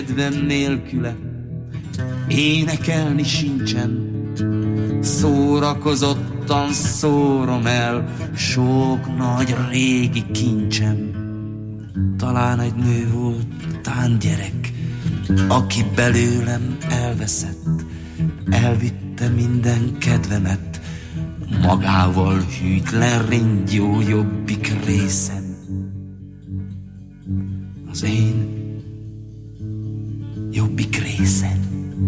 Kedvem nélküle énekelni sincsen, szórakozottan szórom el sok nagy régi kincsem. Talán egy nő volt, tán gyerek, aki belőlem elveszett, elvitte minden kedvemet, magával hűtlen ringyó jobbik részem. Az én jobbik részem.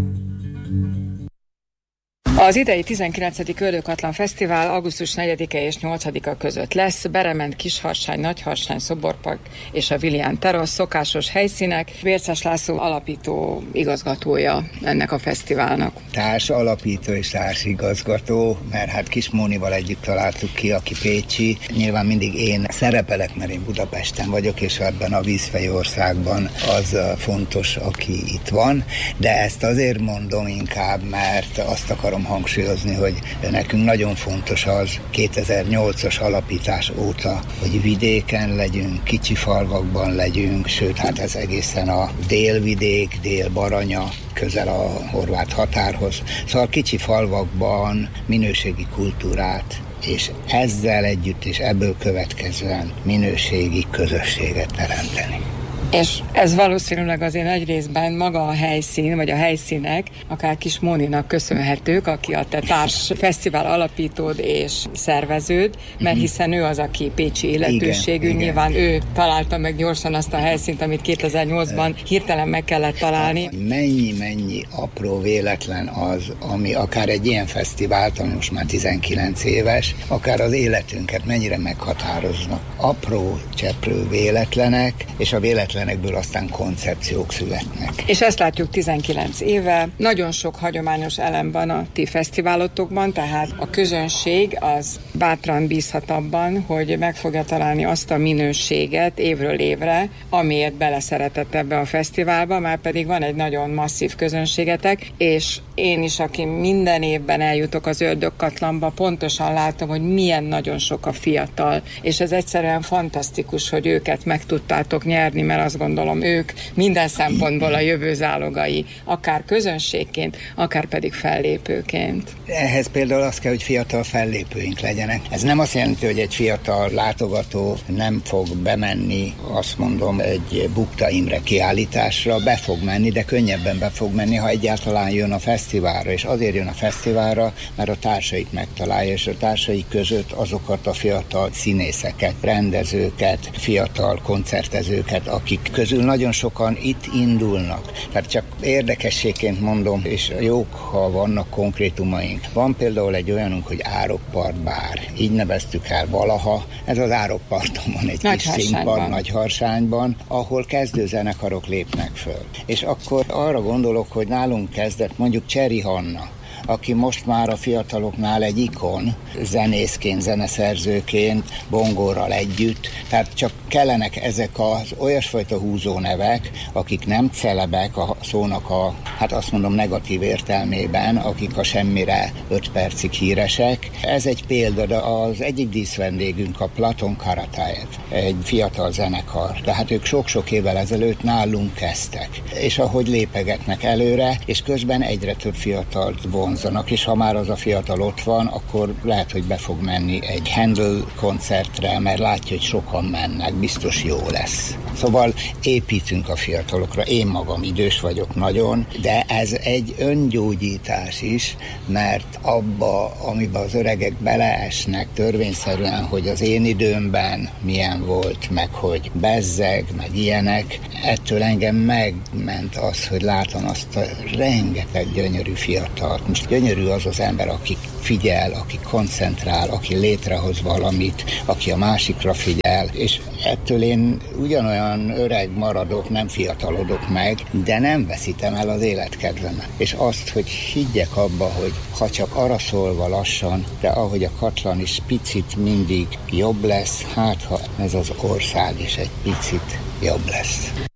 Az idei 19. Ördögkatlan Fesztivál augusztus 4-e és 8-a között lesz. Berement, Kisharsány, Nagyharsány, Szoborpark és a William Terasz szokásos helyszínek. Vérces László alapító igazgatója ennek a fesztiválnak. Társ alapító és társ igazgató, mert hát Kis Mónival együtt találtuk ki, aki pécsi. Nyilván mindig én szerepelek, mert én Budapesten vagyok, és ebben a vízfejű országban az fontos, aki itt van. De ezt azért mondom inkább, mert azt akarom hangsúlyozni, hogy nekünk nagyon fontos az 2008-as alapítás óta, hogy vidéken legyünk, kicsi falvakban legyünk, sőt, hát ez egészen a délvidék, Dél-Baranya, közel a horvát határhoz. Szóval kicsi falvakban minőségi kultúrát, és ezzel együtt és ebből következően minőségi közösséget teremteni. És ez valószínűleg azért nagy részben maga a helyszín, vagy a helyszínek, akár Kis Móninak köszönhetők, aki a te társ fesztivál alapítód és szerveződ, mert hiszen ő az, aki pécsi illetőségű, igen. Nyilván ő találta meg gyorsan azt a helyszínt, amit 2008-ban hirtelen meg kellett találni. Mennyi apró véletlen az, ami akár egy ilyen fesztivált, ami most már 19 éves, akár az életünket mennyire meghatároznak. Apró, cseprő véletlenek, és a véletlenekből aztán koncepciók születnek. És ezt látjuk 19 éve. Nagyon sok hagyományos elem van a ti fesztiválotokban, tehát a közönség az bátran bízhat abban, hogy meg fogja találni azt a minőséget évről évre, amiért beleszeretett ebbe a fesztiválba, már pedig van egy nagyon masszív közönségetek, és én is, aki minden évben eljutok az Ördögkatlanba, pontosan látom, hogy milyen nagyon sok a fiatal, és ez egyszerűen fantasztikus, hogy őket meg tudtátok nyerni, mert azt gondolom, ők minden szempontból a jövő zálogai, akár közönségként, akár pedig fellépőként. Ehhez például az kell, hogy fiatal fellépőink legyenek. Ez nem azt jelenti, hogy egy fiatal látogató nem fog bemenni, azt mondom, egy Bukta Imre kiállításra, be fog menni, de könnyebben be fog menni, ha egyáltalán jön a fesztiválra, és azért jön a fesztiválra, mert a társait megtalálja, és a társai között azokat a fiatal színészeket, rendezőket, fiatal koncertezőket, akik közül nagyon sokan itt indulnak. Tehát csak érdekességként mondom, és jók, ha vannak konkrétumaink. Van például egy olyanunk, hogy Árokpart bár. Így neveztük el valaha. Ez az Árokparton van egy kis színpad Nagyharsányban, ahol kezdőzenekarok lépnek föl. És akkor arra gondolok, hogy nálunk kezdett mondjuk Cseri Hanna, aki most már a fiataloknál egy ikon, zenészként, zeneszerzőként, bongóral együtt, tehát csak kellenek ezek az olyasfajta húzónevek, akik nem celebek a szónak a, hát azt mondom negatív értelmében, akik a semmire 5 percig híresek. Ez egy példa, de az egyik díszvendégünk a Platon Karataev, egy fiatal zenekar, tehát ők sok-sok évvel ezelőtt nálunk kezdtek, és ahogy lépegetnek előre, és közben egyre több fiatalt vonzanak, és ha már az a fiatal ott van, akkor lehet, hogy be fog menni egy Handel koncertre, mert látja, hogy sokan mennek, biztos jó lesz. Szóval építünk a fiatalokra, én magam idős vagyok nagyon, de ez egy öngyógyítás is, mert abba, amiben az öregek beleesnek törvényszerűen, hogy az én időmben milyen volt, meg hogy bezzeg, meg ilyenek, ettől engem megment az, hogy látom azt a rengeteg gyönyörű fiatalt. Most gyönyörű az az ember, aki figyel, aki koncentrál, aki létrehoz valamit, aki a másikra figyel, és ettől én ugyanolyan öreg maradok, nem fiatalodok meg, de nem veszítem el az életkedvemet. És azt, hogy higgyek abba, hogy ha csak arra szólva lassan, de ahogy a Katlan is picit mindig jobb lesz, hát ha ez az ország is egy picit jobb lesz.